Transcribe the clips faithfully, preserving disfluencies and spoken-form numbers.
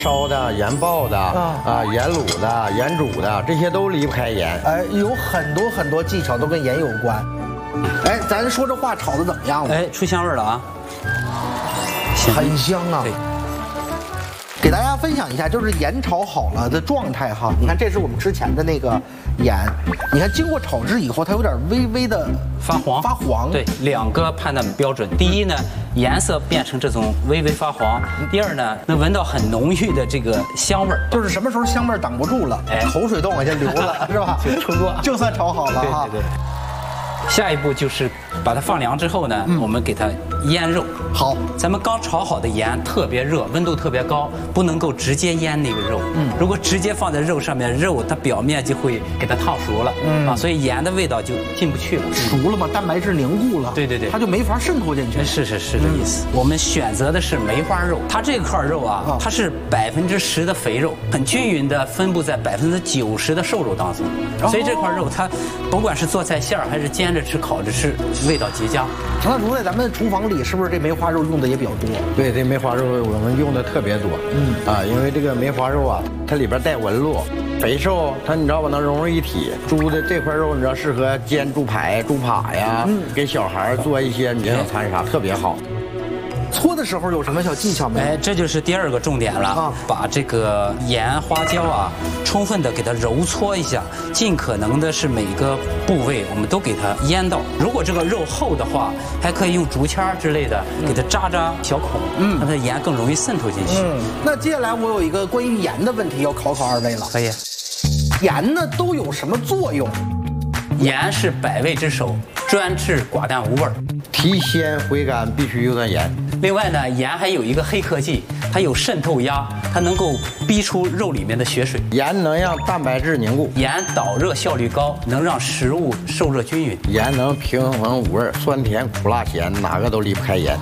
烧的、盐爆的啊、啊盐卤的、盐煮的，这些都离不开盐。 哎，有很多很多技巧都跟盐有关。哎，咱说这话炒的怎么样了？ 哎，出香味了啊， 很香啊。 对。 给大家分享一下，就是盐炒好了的状态哈。你看，这是我们之前的那个盐，你看经过炒制以后，它有点微微的发黄。 发黄。 对，两个判断标准。第一呢，颜色变成这种微微发黄；第二呢，能闻到很浓郁的这个香味儿。 就是什么时候香味儿挡不住了，哎，口水都往下流了，是吧？ 就出锅， 就算炒好了哈。 对对对。下一步就是把它放凉之后呢，嗯、我们给它腌肉。 好， 咱们刚炒好的盐特别热，温度特别高，不能够直接腌那个肉。嗯，如果直接放在肉上面，肉它表面就会给它烫熟了。嗯啊，所以盐的味道就进不去了。 熟了嘛，蛋白质凝固了。对对对，它就没法渗透进去。 是是是这意思。嗯、我们选择的是梅花肉，它这块肉啊，哦、它是百分之十的肥肉，很均匀的分布在百分之九十的瘦肉当中。哦、所以这块肉它不管是做菜馅儿还是煎着吃、烤着吃，味道极佳。 那如在咱们厨房里，是不是这梅花肉用的也比较多？ 对，这梅花肉我们用的特别多。嗯啊，因为这个梅花肉啊，它里边带纹路，肥瘦它你知道吧，能融为一体。猪的这块肉你知道适合煎猪排、猪扒呀，嗯、给小孩做一些营养餐啥特别好。 搓的时候有什么小技巧没？ 哎，这就是第二个重点了啊！把这个盐、花椒啊，充分的给它揉搓一下，尽可能的是每个部位我们都给它腌到。如果这个肉厚的话，还可以用竹签之类的给它扎扎小孔，嗯，让它盐更容易渗透进去。 嗯，那接下来我有一个关于盐的问题要考考二位了。 可以。 盐呢都有什么作用？ 盐是百味之首，专治寡淡无味儿。 提鲜回甘必须有点盐。 另外呢，盐还有一个黑科技，它有渗透压，它能够逼出肉里面的血水。 盐能让蛋白质凝固， 盐导热效率高，能让食物受热均匀。 盐能平衡五味，酸甜苦辣咸哪个都离不开盐。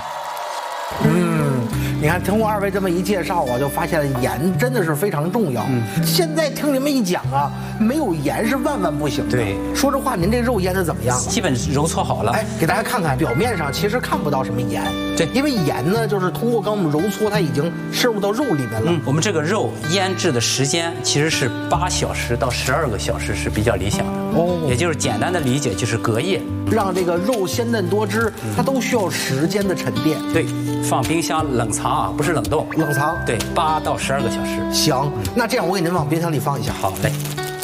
嗯，你看，通过二位这么一介绍啊，就发现盐真的是非常重要。嗯，现在听你们一讲啊，没有盐是万万不行的。对，说实话，您这肉腌的怎么样？ 基本揉搓好了。哎， 给大家看看，表面上其实看不到什么盐。对，因为盐呢，就是通过刚我们揉搓，它已经渗入到肉里面了。 嗯，我们这个肉腌制的时间其实是八小时到十二个小时是比较理想的。哦，也就是简单的理解就是隔夜， 让这个肉鲜嫩多汁，它都需要时间的沉淀。 对。放冰箱冷藏啊，不是冷冻， 冷藏。 对，八到十二个小时。 行，那这样我给您往冰箱里放一下。 好嘞。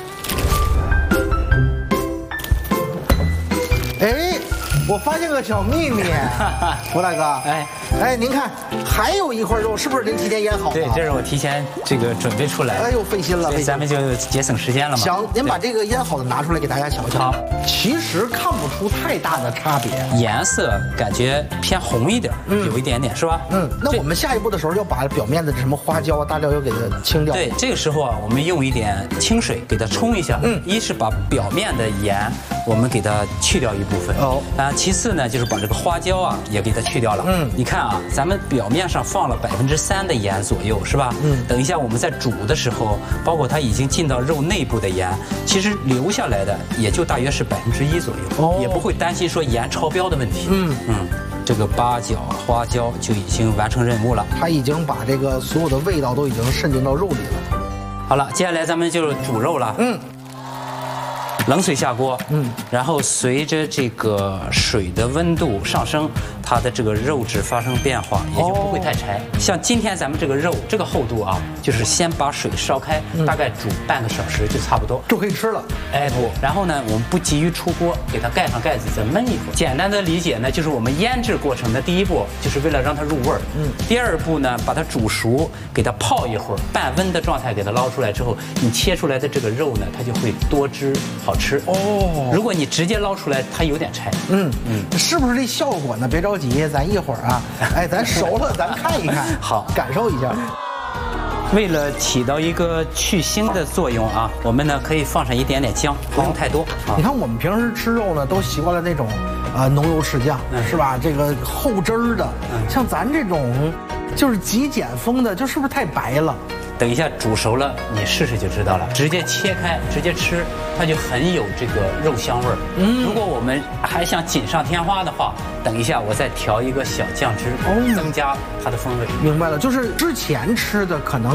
哎，我发现个小秘密，吴大哥。哎哎，您看，还有一块肉，是不是您提前腌好的？ 对，这是我提前这个准备出来的。 哎呦，费心了， 所以咱们就节省时间了嘛。 行，您把这个腌好的拿出来给大家瞧瞧。好，其实看不出太大的差别， 颜色感觉偏红一点，嗯，有一点点是吧？ 嗯，那我们下一步的时候要把表面的什么花椒啊、大料要给它清掉。 对，这个时候啊，我们用一点清水给它冲一下。嗯，一是把表面的盐我们给它去掉一部分。哦，啊，其次呢就是把这个花椒啊也给它去掉了。嗯，你看啊，咱们表面上放了百分之三的盐左右，是吧？嗯，等一下我们在煮的时候，包括它已经进到肉内部的盐，其实留下来的也就大约是百分之一左右，哦，也不会担心说盐超标的问题。嗯嗯，这个八角、花椒就已经完成任务了， 它已经把这个所有的味道都已经渗进到肉里了。 好了，接下来咱们就煮肉了。嗯。冷水下锅，嗯，然后随着这个水的温度上升，它的这个肉质发生变化，也就不会太柴。哦、像今天咱们这个肉这个厚度啊，就是先把水烧开，嗯、大概煮半个小时就差不多， 就可以吃了。 哎不，然后呢，我们不急于出锅，给它盖上盖子再焖一会儿。简单的理解呢，就是我们腌制过程的第一步，就是为了让它入味儿。嗯，第二步呢，把它煮熟，给它泡一会儿，半温的状态给它捞出来之后，你切出来的这个肉呢，它就会多汁好吃哦。如果你直接捞出来，它有点柴。嗯嗯，是不是这效果呢？别着急，咱一会儿啊，哎，咱熟了，咱看一看， 好， 感受一下。 为了起到一个去腥的作用啊，我们呢可以放上一点点姜，不用太多。 你看我们平时吃肉呢，都习惯了那种啊浓油赤酱，是吧？这个厚汁儿的，像咱这种就是极简风的，就是不是太白了？ 等一下煮熟了，你试试就知道了。直接切开，直接吃，它就很有这个肉香味儿。嗯，如果我们还想锦上添花的话，等一下我再调一个小酱汁，增加它的风味。 明白了，就是之前吃的可能